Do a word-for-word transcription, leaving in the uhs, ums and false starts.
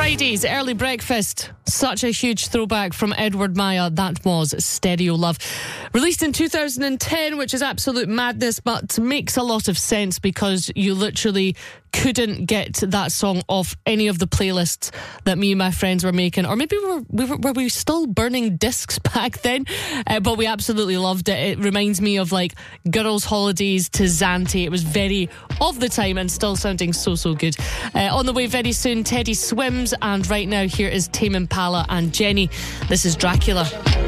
Fridays, early breakfast. Such a huge throwback from Edward Maya. That was Stereo Love. Released in two thousand ten, which is absolute madness, but makes a lot of sense because you literally couldn't get that song off any of the playlists that me and my friends were making. Or maybe we were, we were, were we still burning discs back then? Uh, but we absolutely loved it. It reminds me of like Girls' Holidays to Zante. It was very of the time and still sounding so, so good. Uh, on the way very soon, Teddy Swims. And right now, here is Tame Impala and Jenny. This is Dracula.